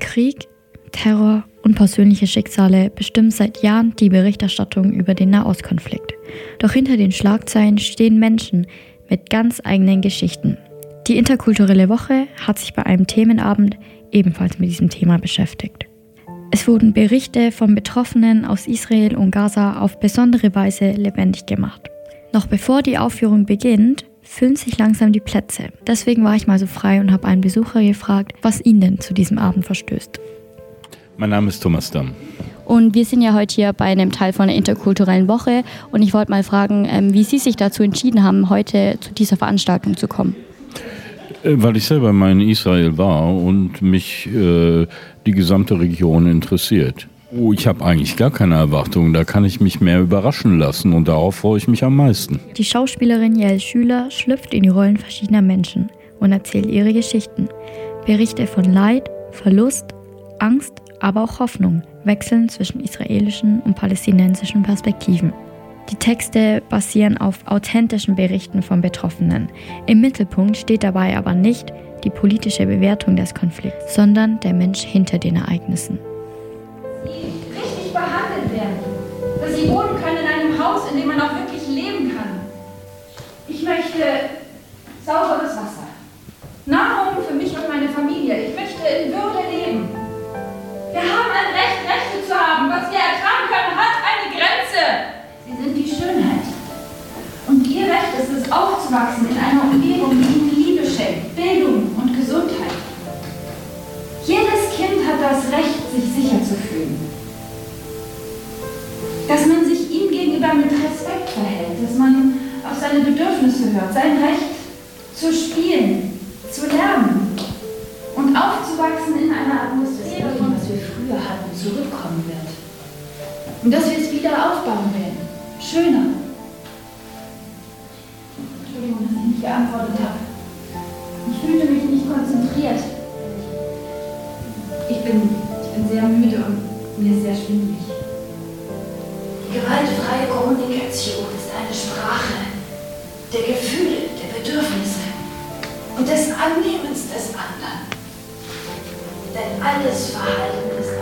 Krieg, Terror und persönliche Schicksale bestimmen seit Jahren die Berichterstattung über den Nahostkonflikt. Doch hinter den Schlagzeilen stehen Menschen mit ganz eigenen Geschichten. Die Interkulturelle Woche hat sich bei einem Themenabend ebenfalls mit diesem Thema beschäftigt. Es wurden Berichte von Betroffenen aus Israel und Gaza auf besondere Weise lebendig gemacht. Noch bevor die Aufführung beginnt, füllen sich langsam die Plätze. Deswegen war ich mal so frei und habe einen Besucher gefragt, was ihn denn zu diesem Abend verstößt. Mein Name ist Thomas Damm. Und wir sind ja heute hier bei einem Teil von der Interkulturellen Woche und ich wollte mal fragen, wie Sie sich dazu entschieden haben, heute zu dieser Veranstaltung zu kommen. Weil ich selber mal in Israel war und mich die gesamte Region interessiert. Ich habe eigentlich gar keine Erwartungen, da kann ich mich mehr überraschen lassen und darauf freue ich mich am meisten. Die Schauspielerin Yael Schüler schlüpft in die Rollen verschiedener Menschen und erzählt ihre Geschichten. Berichte von Leid, Verlust, Angst, aber auch Hoffnung wechseln zwischen israelischen und palästinensischen Perspektiven. Die Texte basieren auf authentischen Berichten von Betroffenen. Im Mittelpunkt steht dabei aber nicht die politische Bewertung des Konflikts, sondern der Mensch hinter den Ereignissen. Die richtig behandelt werden, dass sie wohnen können in einem Haus, in dem man auch wirklich leben kann. Ich möchte sauberes Wasser, Nahrung für mich und meine Familie. Ich möchte in Würde leben. Wir haben ein Recht, Rechte zu haben. Was wir ertragen können, hat eine Grenze. Sie sind die Schönheit. Und ihr Recht ist es, aufzuwachsen in einer Umgebung, die ihnen Liebe schenkt, Bildung und Gesundheit. Jedes Kind hat das Recht, sich sicher zu fühlen. Dass man sich ihm gegenüber mit Respekt verhält, dass man auf seine Bedürfnisse hört, sein Recht zu spielen, zu lernen und aufzuwachsen in einer Atmosphäre, von was wir früher hatten, zurückkommen wird. Und dass wir es wieder aufbauen werden. Schöner. Entschuldigung, dass ich nicht geantwortet habe. Ich fühlte mich nicht konzentriert. Ich bin sehr müde und mir ist sehr schwindelig. Die gewaltfreie Kommunikation ist eine Sprache der Gefühle, der Bedürfnisse und des Annehmens des anderen. Denn alles Verhalten ist